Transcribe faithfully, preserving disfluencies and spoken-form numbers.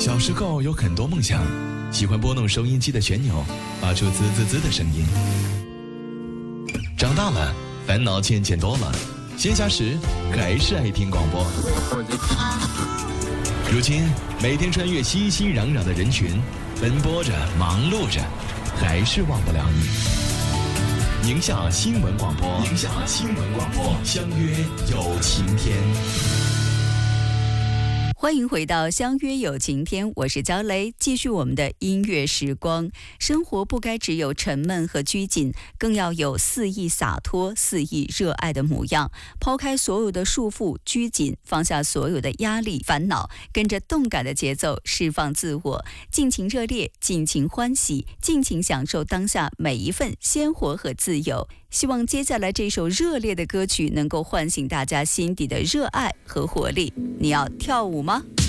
小时候有很多梦想，喜欢拨弄收音机的旋钮，发出滋滋滋的声音。长大了，烦恼渐渐多了，闲暇时还是爱听广播。如今，每天穿越熙熙攘攘的人群，奔波着，忙碌着，还是忘不了你。宁夏新闻广播，宁夏新闻广播，相约有晴天。 欢迎回到相约有晴天，我是焦雷，继续我们的音乐时光。生活不该只有沉闷和拘谨，更要有肆意洒脱、肆意热爱的模样。抛开所有的束缚、拘谨，放下所有的压力、烦恼，跟着动感的节奏释放自我，尽情热烈，尽情欢喜，尽情享受当下每一份鲜活和自由。希望接下来这首热烈的歌曲能够唤醒大家心底的热爱和活力。你要跳舞吗？